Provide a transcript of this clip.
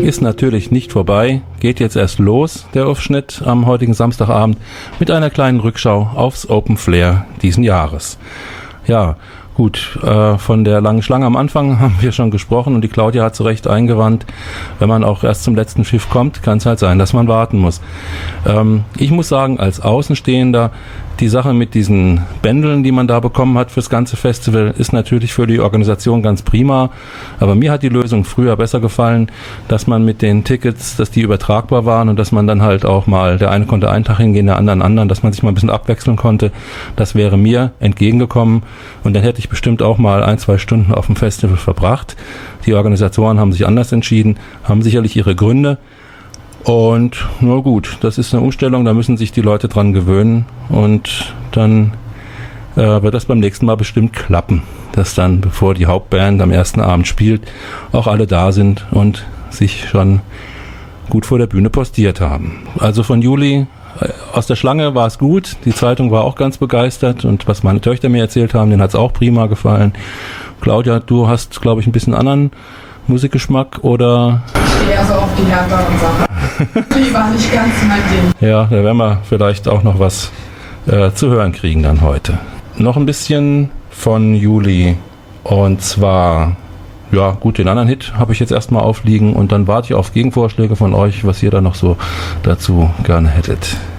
ist natürlich nicht vorbei, geht jetzt erst los, der Aufschnitt am heutigen Samstagabend, mit einer kleinen Rückschau aufs Open Flair diesen Jahres. Ja, gut, von der langen Schlange am Anfang haben wir schon gesprochen und die Claudia hat zu Recht eingewandt, wenn man auch erst zum letzten Schiff kommt, kann es halt sein, dass man warten muss. Ich muss sagen, als Außenstehender, die Sache mit diesen Bändeln, die man da bekommen hat fürs ganze Festival, ist natürlich für die Organisation ganz prima. Aber mir hat die Lösung früher besser gefallen, dass man mit den Tickets, dass die übertragbar waren und dass man dann halt auch mal, der eine konnte einen Tag hingehen, der andere einen anderen, dass man sich mal ein bisschen abwechseln konnte. Das wäre mir entgegengekommen und dann hätte ich bestimmt auch mal 1-2 Stunden auf dem Festival verbracht. Die Organisatoren haben sich anders entschieden, haben sicherlich ihre Gründe. Und nur gut, das ist eine Umstellung, da müssen sich die Leute dran gewöhnen und dann wird das beim nächsten Mal bestimmt klappen, dass dann, bevor die Hauptband am ersten Abend spielt, auch alle da sind und sich schon gut vor der Bühne postiert haben. Also von Juli aus der Schlange war es gut, die Zeitung war auch ganz begeistert und was meine Töchter mir erzählt haben, denen hat es auch prima gefallen. Claudia, du hast, glaube ich, ein bisschen anderen Musikgeschmack oder? Ich stehe eher so auf die härteren Sachen. Die war nicht ganz mein Ding. Ja, da werden wir vielleicht auch noch was zu hören kriegen dann heute. Noch ein bisschen von Juli und zwar, ja gut, den anderen Hit habe ich jetzt erstmal aufliegen und dann warte ich auf Gegenvorschläge von euch, was ihr da noch so dazu gerne hättet.